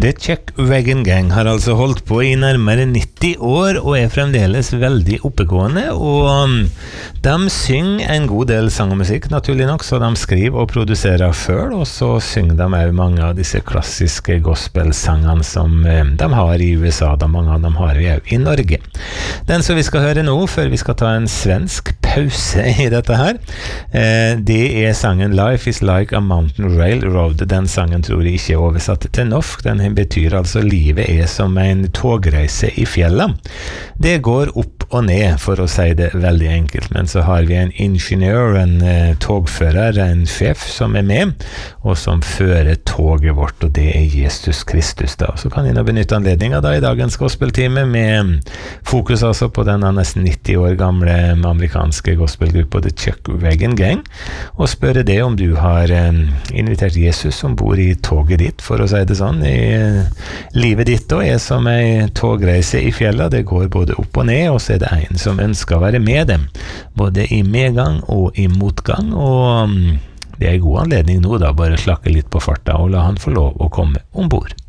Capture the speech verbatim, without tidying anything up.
The Czech Wagon Gang har altså holdt på i nærmere nitti år og er fremdeles veldig oppegående, og de synger en god del sang og musikk, naturlig nok, så de skriver og produserer selv, og så synger de også mange av disse klassiske gospelsangene som de har i U S A, da mange av dem har vi også i Norge. Den som vi skal høre nå, før vi skal ta en svensk pause i dette her, det er sangen Life is like a mountain railroad. Den sangen tror jeg ikke er oversatt til norsk. Den betyr altså livet er som en togreise i fjella. Det går opp og ned, for å si det veldig enkelt, men så har vi en ingeniør, en eh, togfører, en sjef som er med, og som fører toget vårt, og det er Jesus Kristus da. Så kan jeg nå benytte anledningen da i dagens gospeltime med fokus altså på denne nesten nitti år gamle amerikanske gospelgruppa The Czech Wagon Gang, og spørre det om du har eh, invitert Jesus som bor i toget ditt, for å si det sånn. I, eh, livet ditt da er som en togreise i fjella, det går både opp og ned, og så er det en som ønsker å være med dem, både i medgang og i motgang, og det er en god anledning nå da, bare slakke litt på farta og la han få lov å komme ombord.